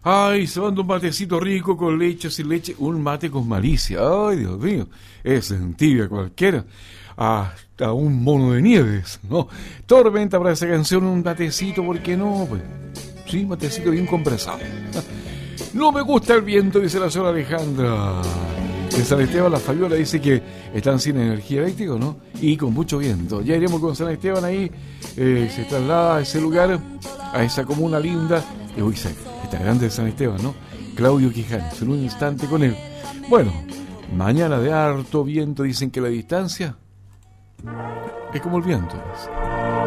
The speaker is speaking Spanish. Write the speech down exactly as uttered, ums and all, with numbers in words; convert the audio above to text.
Ay, se manda un matecito rico con leche, sin leche, un mate con malicia. Ay, Dios mío, es en tibia cualquiera. Hasta un mono de nieves, ¿no? Tormenta para esa canción, un matecito, ¿por qué no? Pues, sí, matecito bien conversado. No me gusta el viento, dice la señora Alejandra. En San Esteban la Fabiola dice que están sin energía eléctrica, ¿no? Y con mucho viento. Ya iremos con San Esteban ahí, eh, se traslada a ese lugar, a esa comuna linda. Y uy, está grande San Esteban, ¿no? Claudio Quijanes, en un instante con él. Bueno, mañana de harto viento, dicen que la distancia es como el viento.